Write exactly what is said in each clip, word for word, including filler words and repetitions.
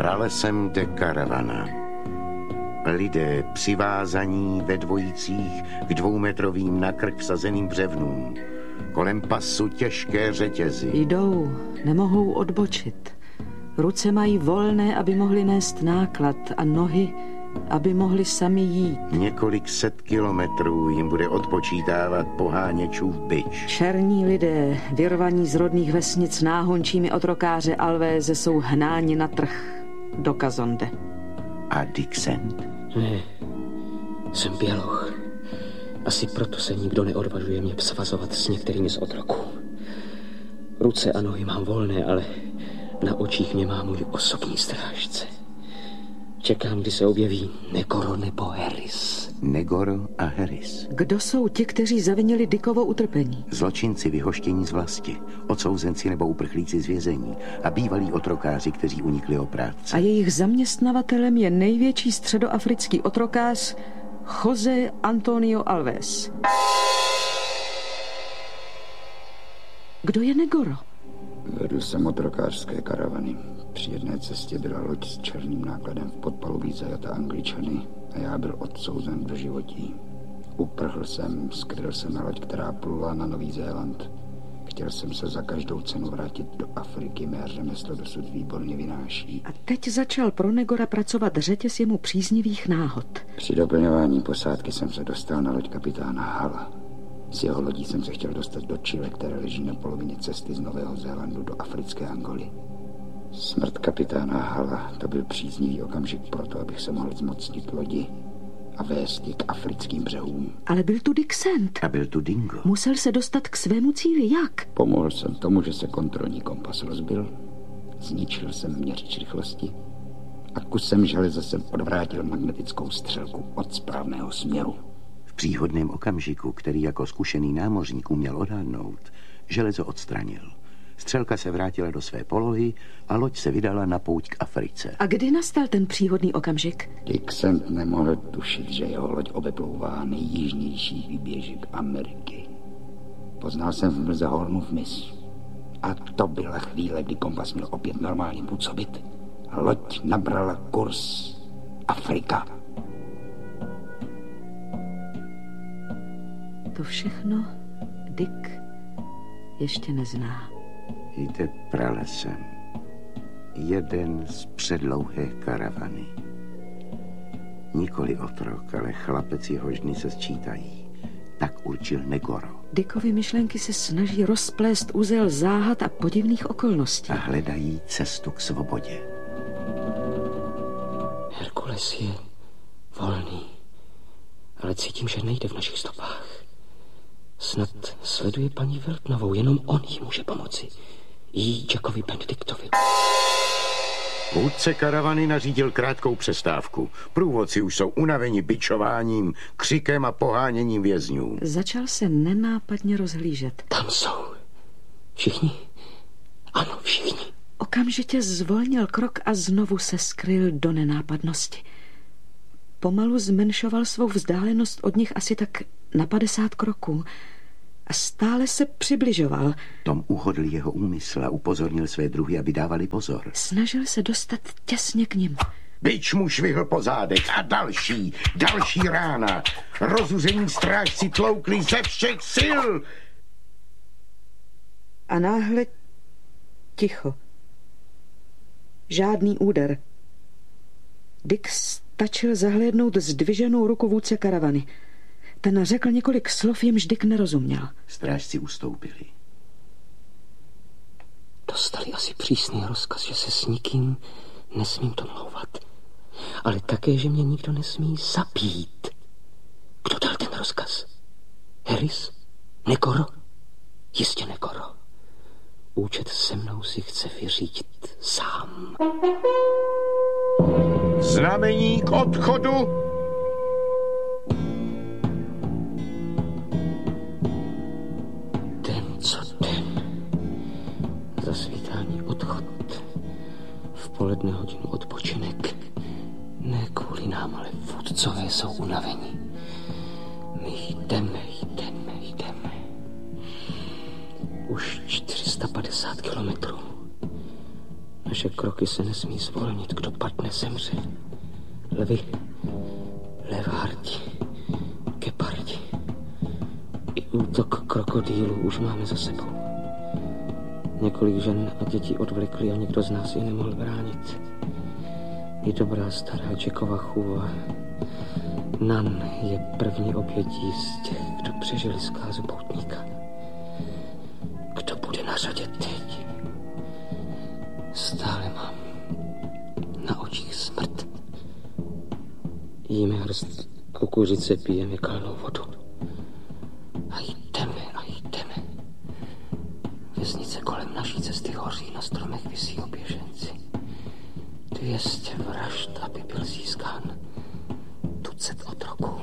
Pralesem de Caravana. Lidé přivázaní ve dvojicích k dvoumetrovým na krk vsazeným břevnům. Kolem pasu těžké řetězy. Jdou, nemohou odbočit. Ruce mají volné, aby mohli nést náklad, a nohy, aby mohli sami jít. Několik set kilometrů jim bude odpočítávat poháněčův bič. Černí lidé, vyrvaní z rodných vesnic náhončími otrokáře Alvéze, jsou hnáni na trh do Kazonde. A Dixent? Ne, jsem běloch. Asi proto se nikdo neodvažuje mě svazovat s některými z otroků. Ruce a nohy mám volné, ale na očích mě má můj osobní strážce. Čekám, kdy se objeví Negoro nebo Harris. Negoro a Harris. Kdo jsou ti, kteří zavinili Dickovo utrpení? Zločinci vyhoštění z vlasti, odsouzenci nebo uprchlíci z vězení a bývalí otrokáři, kteří unikli o práci. A jejich zaměstnavatelem je největší středoafrický otrokář José Antonio Alves. Kdo je Negoro? Vedl jsem otrokářské karavany. Při jedné cestě byla loď s černým nákladem v podpalubí zajata Angličany a já byl odsouzen do životí. Uprchl jsem, skryl se na loď, která plula na Nový Zéland. Chtěl jsem se za každou cenu vrátit do Afriky, mé řemeslo dosud výborně vynáší. A teď začal pro Negora pracovat řetěz jemu příznivých náhod. Při doplňování posádky jsem se dostal na loď kapitána Hala. Z jeho lodí jsem se chtěl dostat do Chile, které leží na polovině cesty z Nového Zélandu do africké Angoly. Smrt kapitána Hala, to byl příznivý okamžik pro to, abych se mohl zmocnit lodi a vést ji k africkým břehům. Ale byl tu Dixent. A byl tu Dingo. Musel se dostat k svému cíli. Jak? Pomohl jsem tomu, že se kontrolní kompas rozbil, zničil jsem měřič rychlosti a kusem železa jsem odvrátil magnetickou střelku od správného směru. V příhodném okamžiku, který jako zkušený námořník uměl odhadnout, železo odstranil. Střelka se vrátila do své polohy a loď se vydala na pouť k Africe. A kdy nastal ten příhodný okamžik? Dixent nemohl tušit, že jeho loď obeplouvá nejjižnější výběžek Ameriky. Poznal jsem v mlze Hornův mys. A to byla chvíle, kdy kompas měl opět normálně působit. Loď nabrala kurz Afrika. To všechno Dick ještě nezná. Jde pralesem. Jeden z předlouhé karavany. Nikoli otrok, ale chlapec, jehož dny se sčítají. Tak určil Negoro. Dickovy myšlenky se snaží rozplést uzel záhad a podivných okolností. A hledají cestu k svobodě. Herkules je volný, ale cítím, že nejde v našich stopách. Snad sleduje paní Weltnovou, jenom on jí může pomoci. Jí Jackovi Benediktovi. Vůdce karavany nařídil krátkou přestávku. Průvodci už jsou unaveni bičováním, křikem a poháněním vězňů. Začal se nenápadně rozhlížet. Tam jsou. Všichni? Ano, všichni. Okamžitě zvolnil krok a znovu se skryl do nenápadnosti. Pomalu zmenšoval svou vzdálenost od nich asi tak na padesát kroků a stále se přibližoval. Tom uhodl jeho úmysl a upozornil své druhy, aby dávali pozor. Snažil se dostat těsně k nim. Bič mu švihl po zádech a další, další rána. Rozuření strážci tloukli ze všech sil. A náhle ticho. Žádný úder. Dick stačil zahlédnout zdviženou ruku vůdce karavany. Ten řekl několik slov, jimž Dick nerozuměl. Strážci ustoupili. Dostali asi přísný rozkaz, že se s nikým nesmím domlouvat. Ale také, že mě nikdo nesmí zabít. Kdo dal ten rozkaz? Harris? Negoro? Jistě Negoro. Účet se mnou si chce vyřídit sám. Znamení k odchodu. Den co den. Zasvítání odchod. V poledne hodinu odpočinek. Ne kvůli nám, ale vůdcové jsou unavení. My jdeme, jdeme, jdeme. Už čtyři sta padesát kilometrů. Naše kroky se nesmí zvolnit, kdo padne, zemře. Lvy, levardi, gepardi. I útok krokodýlů už máme za sebou. Několik žen a dětí odvlekli a nikdo z nás je nemohl bránit. I dobrá stará Jackova chůva Nan je první obětí z těch, kdo přežili zkázu poutníka. Kdo bude na řadě teď? Stále mám na očích smrt. Jíme hrst kukuřice, pijeme kalnou vodu. A jdeme, a jdeme. Vesnice kolem naší cesty hoří, na stromech visí oběženci. Dvěstě vražd, aby byl získán tucet otroků.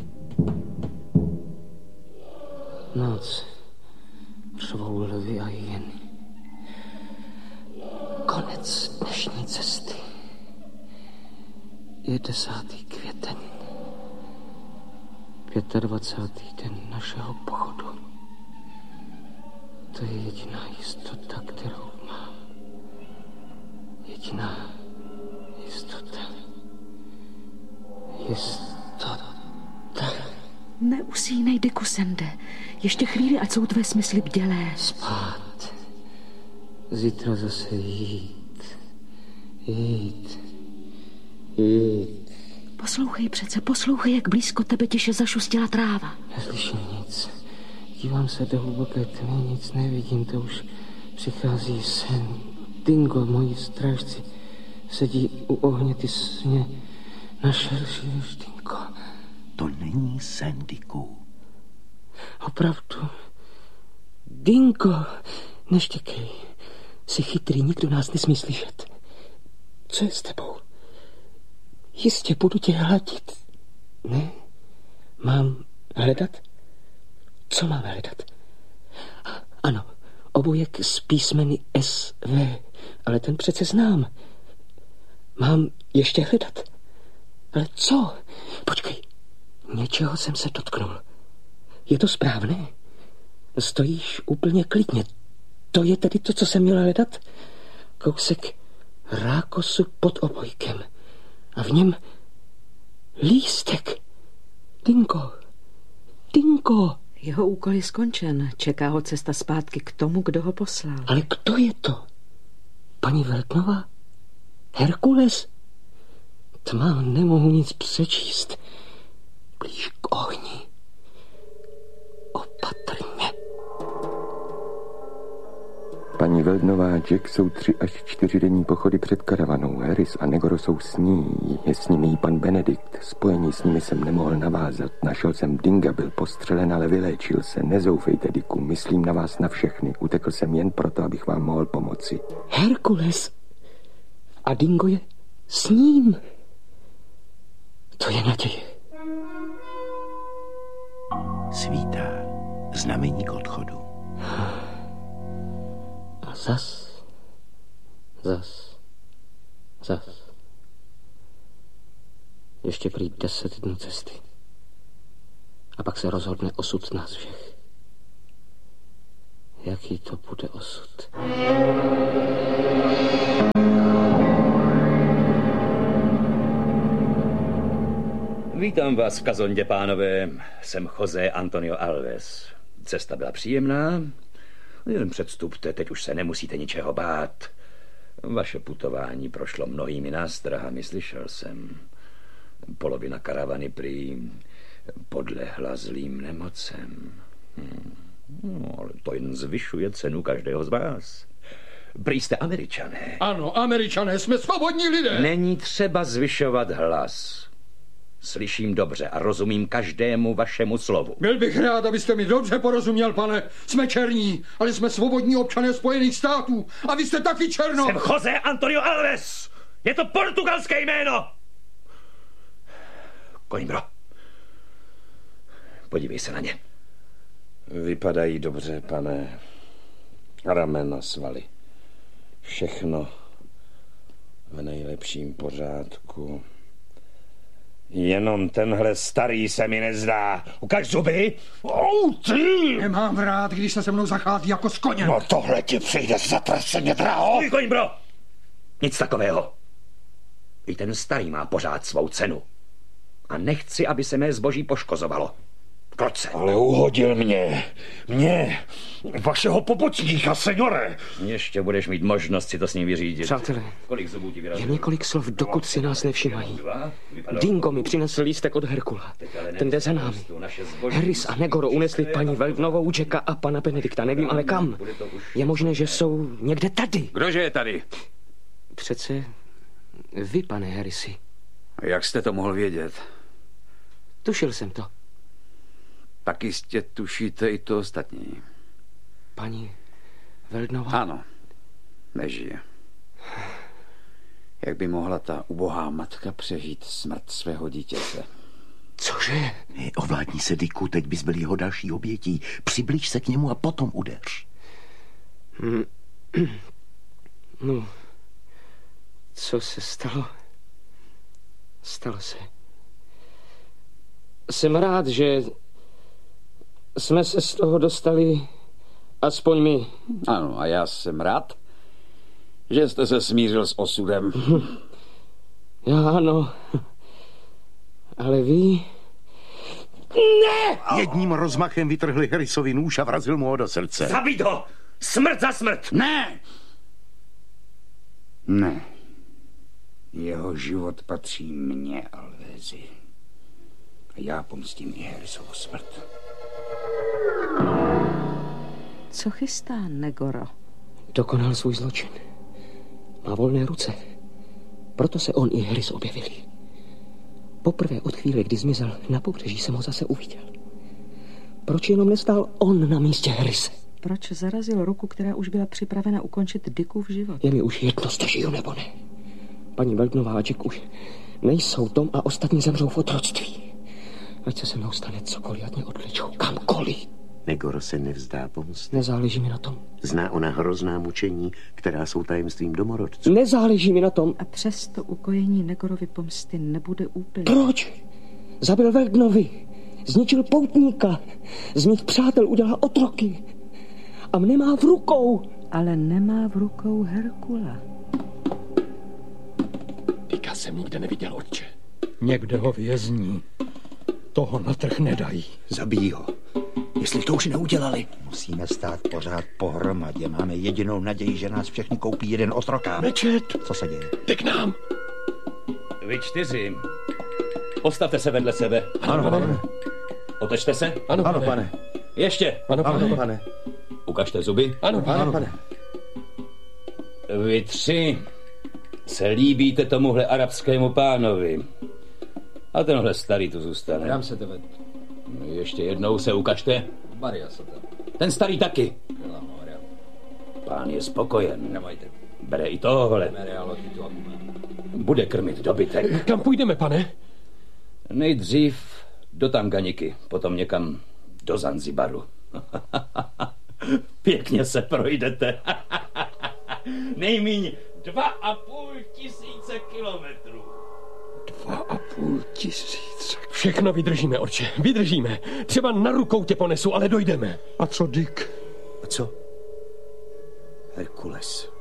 Noc řvou lvy a hyeny. Konec dnešní cesty. Je desátý květen. Pětadvacátý den našeho pochodu. To je jediná jistota, kterou mám. Jediná jistota. Jistota. Neusínej, Dikusende. Ještě chvíli, ať jsou tvé smysly bdělé. Spát. Zítra zase jít. Jít. Jít. Poslouchej přece, poslouchej, jak blízko tebe tiše zašustila tráva. Neslyším nic. Dívám se do hluboké tmy, nic nevidím, to už přichází sen. Dingo, moji strážci, sedí u ohně, ty sně na šerši, Dingo. To není sen, Diku. Opravdu. Dingo, neštěkej. Jsi chytrý, nikdo nás nesmí slyšet. Co je s tebou? Jistě budu tě hladit. Ne? Mám hledat? Co mám hledat? Ano, obojek s písmeny S V, ale ten přece znám. Mám ještě hledat? Ale co? Počkej, něčeho jsem se dotknul. Je to správné? Stojíš úplně klidně. To je tedy to, co jsem měl hledat? Kousek rákosu pod obojkem. A v něm lístek. Dingo. Dingo. Jeho úkol je skončen. Čeká ho cesta zpátky k tomu, kdo ho poslal. Ale kdo je to? Paní Veltnová? Herkules? Tma, nemohu nic přečíst. Blíž k ohni. Opatrně. Paní Veldnová a Jack jsou tři až čtyři denní pochody před karavanou. Harris a Negoro jsou s ní. Je s nimi i pan Benedikt. Spojení s nimi jsem nemohl navázat. Našel jsem Dinga, byl postřelen, ale vyléčil se. Nezoufejte, Diku, myslím na vás na všechny. Utekl jsem jen proto, abych vám mohl pomoci. Herkules. A Dingo je s ním. To je naděje. Svítá. Znamení k odchodu. A zas, zas, zas. Ještě prý deset dnů cesty. A pak se rozhodne osud nás všech. Jaký to bude osud? Vítám vás v Kazondě, pánové. Jsem José Antonio Alves. Cesta byla příjemná. Jen předstupte, teď už se nemusíte ničeho bát. Vaše putování prošlo mnohými nástrahami, slyšel jsem. Polovina karavany prý podlehla zlým nemocem. Hm. No, ale to jen zvyšuje cenu každého z vás. Prý jste Američané. Ano, Američané, jsme svobodní lidé. Není třeba zvyšovat hlas. Slyším dobře a rozumím každému vašemu slovu. Byl bych rád, abyste mi dobře porozuměl, pane. Jsme černí, ale jsme svobodní občané Spojených států. A vy jste taky černo. Jsem José Antonio Alves. Je to portugalské jméno. Coimbro. Podívej se na ně. Vypadají dobře, pane. Ramena, svaly. Všechno v nejlepším pořádku. Jenom tenhle starý se mi nezdá. Ukaž zuby. Oh, ty! Nemám rád, když se se mnou zachází jako s koněm. No tohle ti přijde zatraceně draho. Coimbro! Nic takového. I ten starý má pořád svou cenu. A nechci, aby se mé zboží poškozovalo. Kroč se. Ale uhodil mě. Mě. Vašeho pobočníka, seniore. Ještě budeš mít možnost si to s ním vyřídit. Přátelé, Kolik zubů ti vyrazilo? jen několik slov, dokud si nás nevšimají. Dingo mi přinesl lístek od Herkula. Ten jde za námi. Harris a Negoro unesli paní Veldnovou, Jacka a pana Benedikta. Nevím ale kam. Je možné, že jsou někde tady. Kdože je tady? Přece vy, pane Harrisi. Jak jste to mohl vědět? Tušil jsem to. Tak jistě tušíte i to ostatní. Paní Veldnová? Ano, nežije. Jak by mohla ta ubohá matka přežít smrt svého dítěte? Cože? Ovládni se, Dicku, teď bys byl jeho další obětí. Přibliž se k němu a potom udeř. Hmm. No, co se stalo? Stalo se. Jsem rád, že jsme se z toho dostali, aspoň my. Ano, a já jsem rád, že jste se smířil s osudem. Já ano, ale vy... Ne! Jedním rozmachem vytrhli Harrisovi nůž a vrazil mu ho do srdce. Zabít ho! Smrt za smrt! Ne! Ne. Jeho život patří mně, Alvézi. A já pomstím i Harrisovu smrt. Co chystá Negoro? Dokonal svůj zločin. Má volné ruce. Proto se on i Harris objevili. Poprvé od chvíle, kdy zmizel na pobřeží, jsem ho zase uviděl. Proč jenom nestál on na místě Harrise? Proč zarazil ruku, která už byla připravena ukončit Dickův život? Je mi už jedno, zda žiju nebo ne. Paní Veldnová a Jack už nejsou Tom a ostatní zemřou v otroctví. Ať se se mnou stane cokoliv, ať mě odvlečou kamkoliv. Negoro se nevzdá pomsty. Nezáleží mi na tom. Zná ona hrozná mučení, která jsou tajemstvím domorodců. Nezáleží mi na tom. A přesto ukojení Negorovy pomsty nebude úplně. Proč? Zabil Veldnovi, zničil poutníka, z nich přátel udělal otroky. A mne má v rukou. Ale nemá v rukou Herkula. Dicka jsem nikde neviděl, otče. Někde ho vězní. Toho na trh nedají. Zabij ho. Jestli to už neudělali. Musíme stát pořád pohromadě. Máme jedinou naději, že nás všechny koupí jeden otrokár. Mečet! Co se děje? Ty k nám! Vy čtyři. Postavte se vedle sebe. Ano, pane. Otočte se. Ano, pane. pane. Ještě. Ano, pane. Ano, pane. Ukažte zuby. Ano, pane. Ano, pane. Vy tři se líbíte tomuhle arabskému pánovi. A tenhle starý tu zůstane. Dám se tebe. Ještě jednou se ukažte. Maria se tebe. Ten starý taky. Pán je spokojen. Nemajte. Bere i tohle. Bude krmit dobytek. Kam půjdeme, pane? Nejdřív do Tanganiky, potom někam do Zanzibaru. Pěkně se projdete. Nejmíň dva a půl tisíce kilometrů. Dva a půl tisíce. Všechno vydržíme, otče, vydržíme. Třeba na rukou tě ponesu, ale dojdeme. A co Dick? A co? Herkules.